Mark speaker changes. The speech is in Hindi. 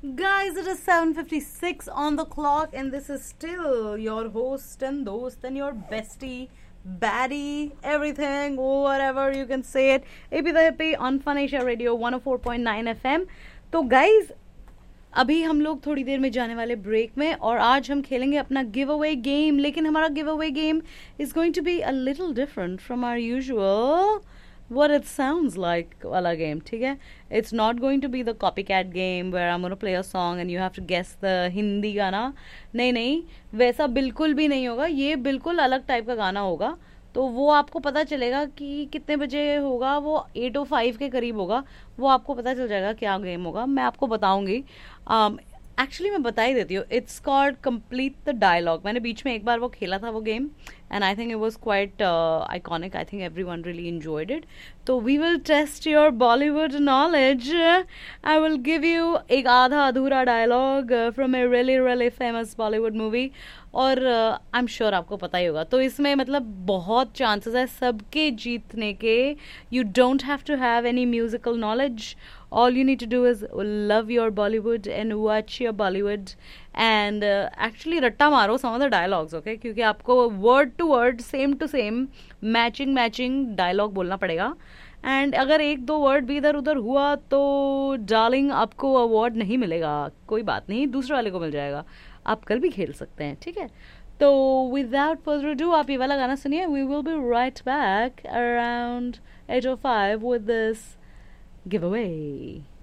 Speaker 1: Guys, it is 7:56 on the clock, and this is still your host and dost and your bestie, baddie, everything, whatever you can say it. AP the Hippie on Fun Asia Radio 104.9 FM. तो guys, अभी हम लोग थोड़ी देर में जाने वाले ब्रेक में और आज हम खेलेंगे अपना गिव अवे गेम. लेकिन हमारा give away game is going to be a little different from our usual what it sounds like wala game. ठीक है, it's not going to be the copycat game where I'm going to play a song and you have to guess the Hindi गाना. नहीं नहीं, वैसा बिल्कुल भी नहीं होगा. ये बिल्कुल अलग टाइप का गाना होगा. तो वो आपको पता चलेगा कि कितने बजे होगा. वो 8:05 के करीब होगा. वो आपको पता चल जाएगा क्या गेम होगा. मैं आपको बताऊंगी. एक्चुअली मैं बता ही देती हूँ. It's called complete the dialogue. मैंने बीच में एक बार वो खेला था वो game and I think it was quite iconic. I think everyone really enjoyed it. So we will test your Bollywood knowledge. I will give you एक आधा अधूरा dialogue from a really really famous Bollywood movie. और I'm sure आपको पता ही होगा. तो इसमें मतलब बहुत chances है सबके जीतने के. You don't have to have any musical knowledge. All you need to do is love your Bollywood and watch your Bollywood and actually रट्टा मारो some of the dialogues, okay? क्योंकि आपको word to word same to same matching dialogue बोलना पड़ेगा. एंड अगर एक दो वर्ड भी इधर उधर हुआ तो डार्लिंग आपको अवार्ड नहीं मिलेगा. कोई बात नहीं, दूसरे वाले को मिल जाएगा. आप कल भी खेल सकते हैं, ठीक है? तो विदाउट फर्दर डू आप ये वाला गाना सुनिए. We will be right back around 8:05 with this give away.